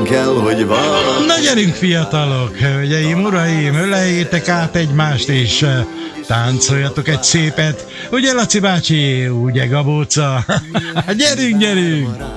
kell, hogy valaki. Na gyerünk fiatalok, hölgyeim, uraim, öleljétek át egymást és táncoljatok egy szépet. Ugye Laci bácsi, ugye Gabóca? Gyerünk, gyerünk!